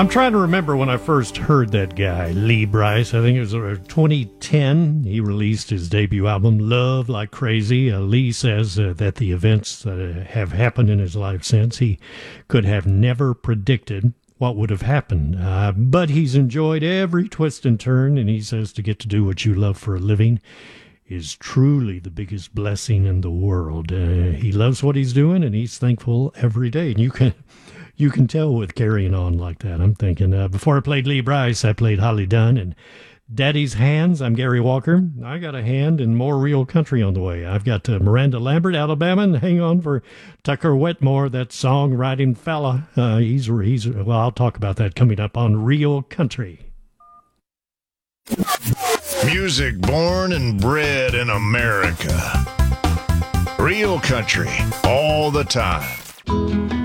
I'm trying to remember when I first heard that guy, Lee Brice. I think it was 2010. He released his debut album, Love Like Crazy. Lee says that the events that have happened in his life since, he could have never predicted what would have happened. But he's enjoyed every twist and turn, and he says to get to do what you love for a living is truly the biggest blessing in the world. He loves what he's doing, and he's thankful every day. And you can tell with carrying on like that. I'm thinking, before I played Lee Brice, I played Holly Dunn and Daddy's Hands. I'm Gary Walker. I got a hand in more real country on the way. I've got Miranda Lambert, Alabama, and hang on for Tucker Wetmore, that songwriting fella. Well, I'll talk about that coming up on Real Country. Music born and bred in America. Real country all the time.